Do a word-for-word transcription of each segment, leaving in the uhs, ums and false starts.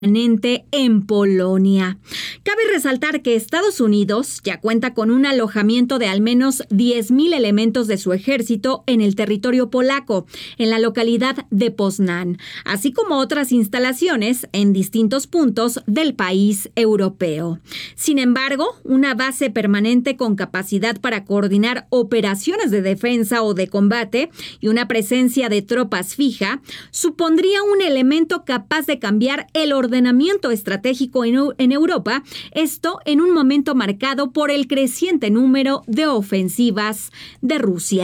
en Polonia. Cabe resaltar que Estados Unidos ya cuenta con un alojamiento de al menos diez mil elementos de su ejército en el territorio polaco, en la localidad de Poznań, así como otras instalaciones en distintos puntos del país europeo. Sin embargo, una base permanente con capacidad para coordinar operaciones de defensa o de combate y una presencia de tropas fija supondría un elemento capaz de cambiar el orden ordenamiento estratégico en, en Europa, esto en un momento marcado por el creciente número de ofensivas de Rusia.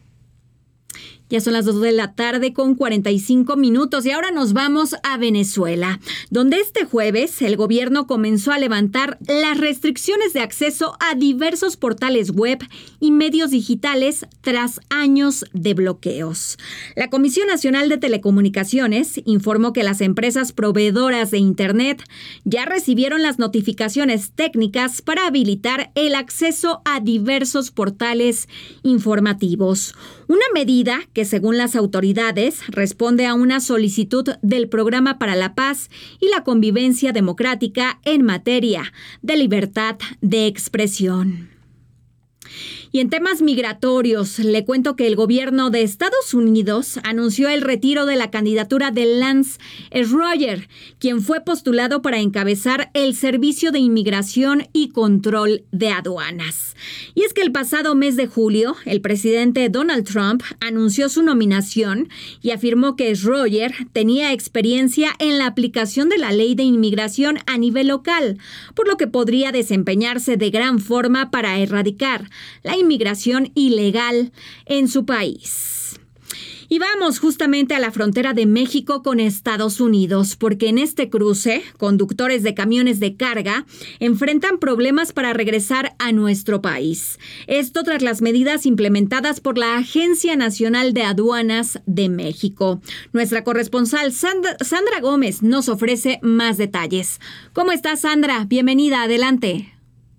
Ya son las dos de la tarde con cuarenta y cinco minutos y ahora nos vamos a Venezuela, donde este jueves el gobierno comenzó a levantar las restricciones de acceso a diversos portales web y medios digitales tras años de bloqueos. La Comisión Nacional de Telecomunicaciones informó que las empresas proveedoras de Internet ya recibieron las notificaciones técnicas para habilitar el acceso a diversos portales informativos. Una medida que, según las autoridades, responde a una solicitud del Programa para la Paz y la Convivencia Democrática en materia de libertad de expresión. Y en temas migratorios, le cuento que el gobierno de Estados Unidos anunció el retiro de la candidatura de Lance Schroeder, quien fue postulado para encabezar el Servicio de Inmigración y Control de Aduanas. Y es que el pasado mes de julio, el presidente Donald Trump anunció su nominación y afirmó que Schroeder tenía experiencia en la aplicación de la ley de inmigración a nivel local, por lo que podría desempeñarse de gran forma para erradicar la inmigración ilegal en su país. Y vamos justamente a la frontera de México con Estados Unidos, porque en este cruce, conductores de camiones de carga enfrentan problemas para regresar a nuestro país. Esto tras las medidas implementadas por la Agencia Nacional de Aduanas de México. Nuestra corresponsal Sandra, Sandra Gómez nos ofrece más detalles. ¿Cómo estás, Sandra? Bienvenida, adelante.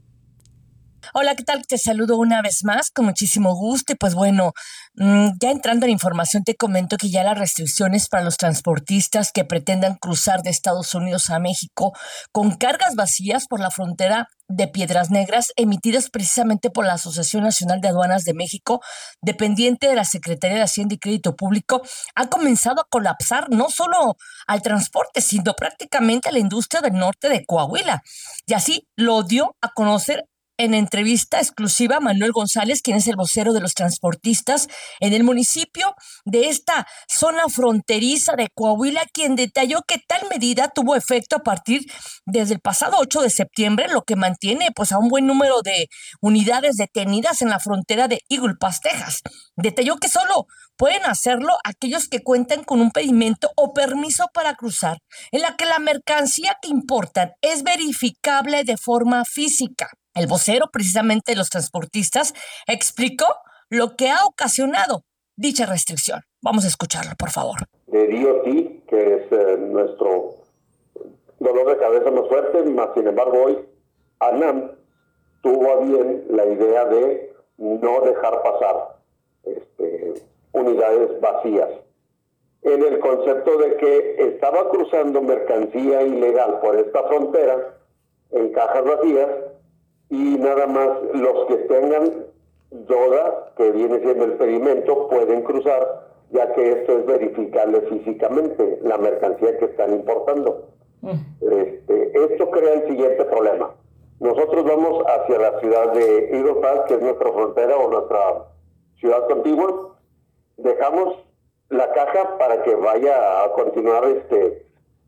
Hola, ¿qué tal? Te saludo una vez más, con muchísimo gusto. Y pues bueno, ya entrando en información, te comento que ya las restricciones para los transportistas que pretendan cruzar de Estados Unidos a México con cargas vacías por la frontera de Piedras Negras, emitidas precisamente por la Asociación Nacional de Aduanas de México, dependiente de la Secretaría de Hacienda y Crédito Público, ha comenzado a colapsar no solo al transporte, sino prácticamente a la industria del norte de Coahuila. Y así lo dio a conocer en entrevista exclusiva Manuel González, quien es el vocero de los transportistas en el municipio de esta zona fronteriza de Coahuila, quien detalló que tal medida tuvo efecto a partir desde el pasado ocho de septiembre, lo que mantiene pues a un buen número de unidades detenidas en la frontera de Eagle Pass, Texas. Detalló que solo pueden hacerlo aquellos que cuentan con un pedimento o permiso para cruzar, en la que la mercancía que importan es verificable de forma física. El vocero, precisamente de los transportistas, explicó lo que ha ocasionado dicha restricción. Vamos a escucharlo, por favor. De D O T, que es eh, nuestro dolor de cabeza más fuerte, más sin embargo hoy ANAM tuvo a bien la idea de no dejar pasar este, unidades vacías, en el concepto de que estaba cruzando mercancía ilegal por esta frontera en cajas vacías, y nada más los que tengan DODA, que viene siendo el pedimento, pueden cruzar, ya que esto es verificable físicamente, la mercancía que están importando. Mm. Este, esto crea el siguiente problema. Nosotros vamos hacia la ciudad de Eagle Pass, que es nuestra frontera o nuestra ciudad contigua. Dejamos la caja para que vaya a continuar este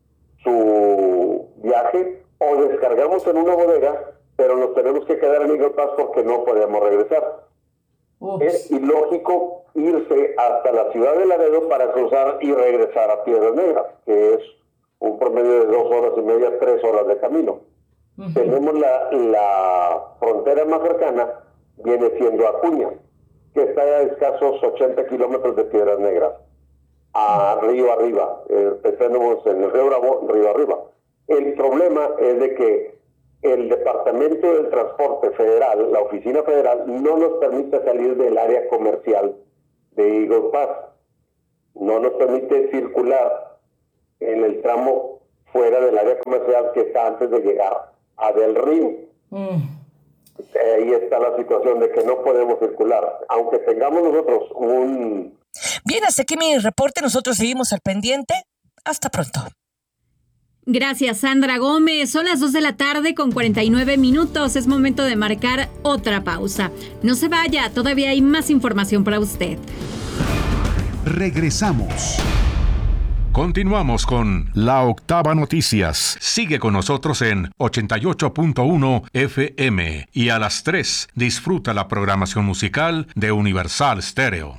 su viaje, o descargamos en una bodega, pero nos tenemos que quedar en Eagle Pass porque no podemos regresar. Ups. Es ilógico irse hasta la ciudad de Laredo para cruzar y regresar a Piedras Negras, que es un promedio de dos horas y media, tres horas de camino. Uh-huh. Tenemos la, la frontera más cercana, viene siendo Acuña, que está a escasos ochenta kilómetros de Piedras Negras, a uh-huh. río arriba, eh, estamos en el río Bravo, río arriba. El problema es de que el Departamento del Transporte Federal, la Oficina Federal, no nos permite salir del área comercial de Eagle Pass. No nos permite circular en el tramo fuera del área comercial que está antes de llegar a Del Río. Mm. Ahí está la situación de que no podemos circular, aunque tengamos nosotros un... Bien, hasta aquí mi reporte, nosotros seguimos al pendiente. Hasta pronto. Gracias, Sandra Gómez. Son las dos de la tarde con cuarenta y nueve minutos. Es momento de marcar otra pausa. No se vaya, todavía hay más información para usted. Regresamos. Continuamos con La Octava Noticias. Sigue con nosotros en ochenta y ocho punto uno F M y a las tres disfruta la programación musical de Universal Stereo.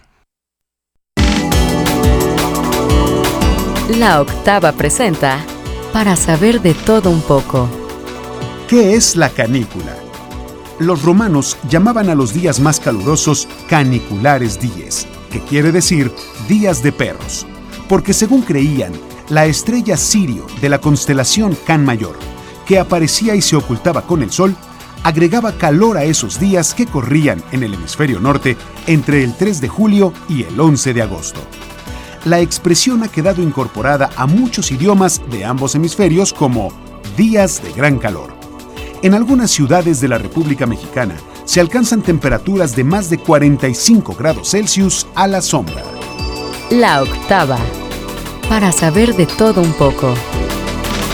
La Octava presenta Para saber de todo un poco. ¿Qué es la canícula? Los romanos llamaban a los días más calurosos caniculares dies, que quiere decir días de perros, porque según creían, la estrella Sirio de la constelación Can Mayor, que aparecía y se ocultaba con el sol, agregaba calor a esos días que corrían en el hemisferio norte entre el tres de julio y el once de agosto. La expresión ha quedado incorporada a muchos idiomas de ambos hemisferios como días de gran calor. En algunas ciudades de la República Mexicana se alcanzan temperaturas de más de cuarenta y cinco grados Celsius a la sombra. La Octava. Para saber de todo un poco.